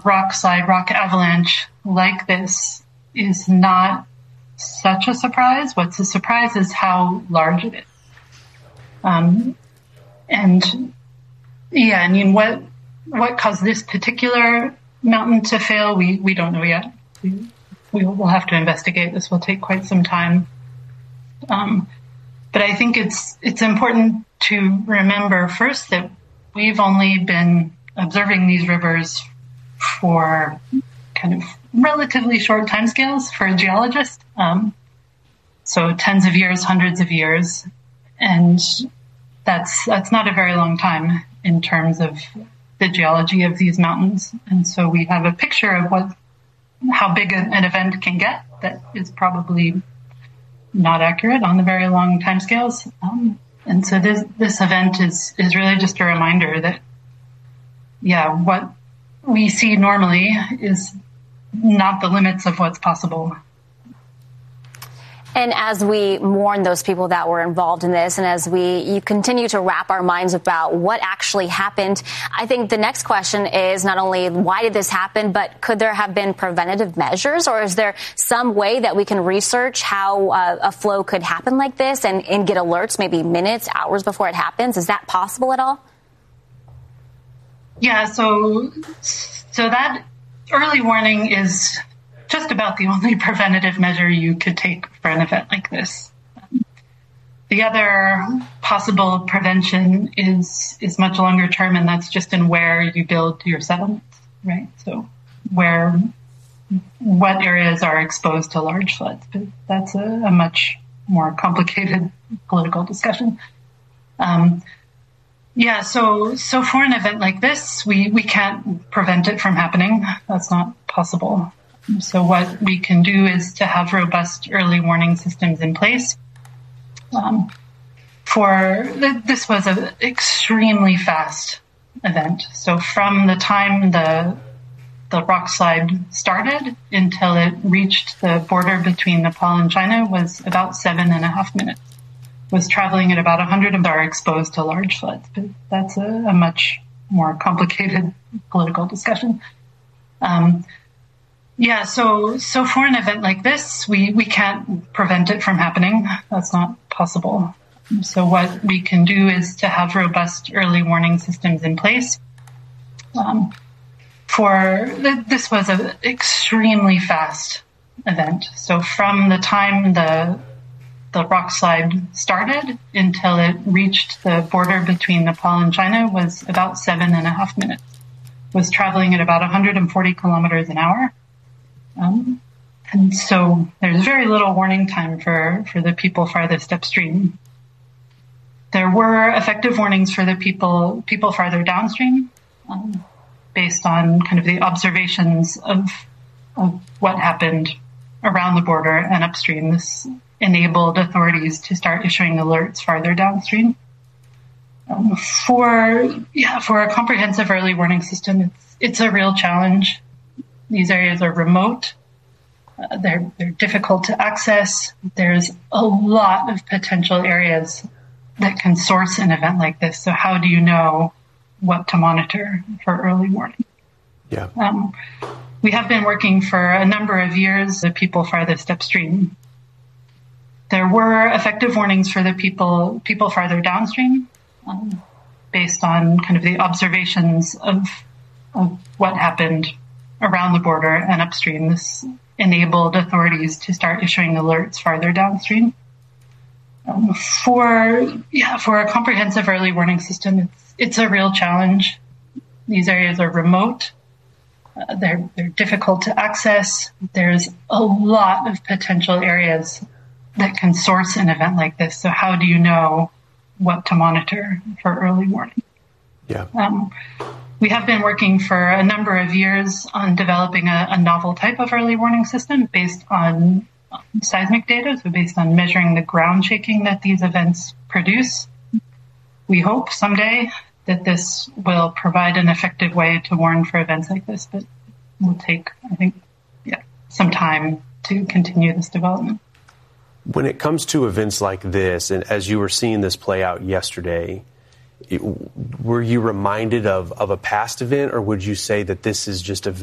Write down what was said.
rock avalanche like this is not such a surprise. What's a surprise is how large it is. What caused this particular mountain to fail, we don't know yet. We will have to investigate. This will take quite some time. But I think it's important to remember first that we've only been observing these rivers for kind of relatively short timescales for a geologist. So tens of years, hundreds of years. And that's not a very long time in terms of the geology of these mountains. And so we have a picture of how big an event can get that is probably not accurate on the very long timescales. And so this event is really just a reminder that, what we see normally is not the limits of what's possible. And as we mourn those people that were involved in this, and as you continue to wrap our minds about what actually happened, I think the next question is not only why did this happen, but could there have been preventative measures, or is there some way that we can research how a flow could happen like this and get alerts maybe minutes, hours before it happens? Is that possible at all? Yeah, so that early warning is just about the only preventative measure you could take for an event like this. The other possible prevention is much longer term, and that's just in where you build your settlements, right? So what areas are exposed to large floods, but that's a much more complicated political discussion. So for an event like this, we can't prevent it from happening. That's not possible. So what we can do is to have robust early warning systems in place. This was an extremely fast event. So from the time the rock slide started until it reached the border between Nepal and China was about 7.5 minutes. Was traveling at about 100 of are exposed to large floods, but that's a much more complicated political discussion. So for an event like this, we can't prevent it from happening. That's not possible. So what we can do is to have robust early warning systems in place. This was an extremely fast event. So from the time the rock slide started until it reached the border between Nepal and China was about 7.5 minutes. Was traveling at about 140 kilometers an hour. And so there's very little warning time for the people farthest upstream. There were effective warnings for the people farther downstream, based on kind of the observations of what happened around the border and upstream. This enabled authorities to start issuing alerts farther downstream. For a comprehensive early warning system, it's a real challenge. These areas are remote. They're difficult to access. There's a lot of potential areas that can source an event like this. So how do you know what to monitor for early warning? Yeah. We have been working for a number of years, the people farthest upstream. There were effective warnings for the people farther downstream, based on kind of the observations of what happened around the border and upstream. This enabled authorities to start issuing alerts farther downstream. For a comprehensive early warning system, it's a real challenge. These areas are remote. They're difficult to access. There's a lot of potential areas that can source an event like this. So how do you know what to monitor for early warning? Yeah. We have been working for a number of years on developing a novel type of early warning system based on seismic data, so based on measuring the ground shaking that these events produce. We hope someday that this will provide an effective way to warn for events like this, but it will take, I think, some time to continue this development. When it comes to events like this, and as you were seeing this play out yesterday, were you reminded of a past event, or would you say that this is just a